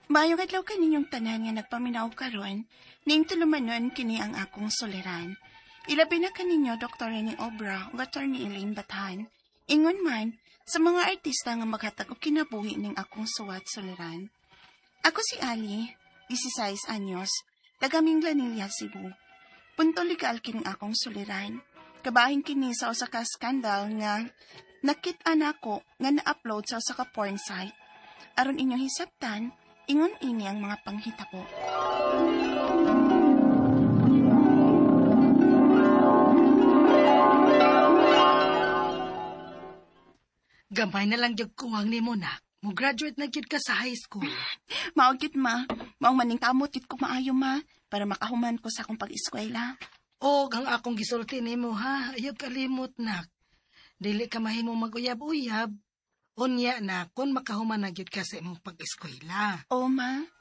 Maayong adlaw kaninyong tanan nga nagpaminaw karon, ning tulumanon kini ang akong suliran. Ilabi na kaninyo Dr. Rene Obra ug Attorney Elaine Bathan. Ingon man sa mga artista nga maghatag og kinabuhi ning akong suwat suliran. Ako si Ali, 16 anyos, taga Minglanilla, Cebu. Punto legal kining akong suliran. Kabahin kini sa usa ka skandal nga nakit-an nako nga na-upload sa usa ka porn site. Aron inyong hisabtan, ingon ini ang mga panghitabo. Gamay na lang yung kuwang ni mo, nak. Mo-graduate na gyud ka sa high school. Maog gyud ma, maong maning kamot gyud ko maayo ma, para makahuman ko sa akong pag-eskwela. O, ang akong gisulti ni mo, ha? Ayaw kalimot, nak. Dili ka mahimo mag-uyab-uyab. Unya na, kung makahuman na gyud ka sa imong pag-eskwela. O ma,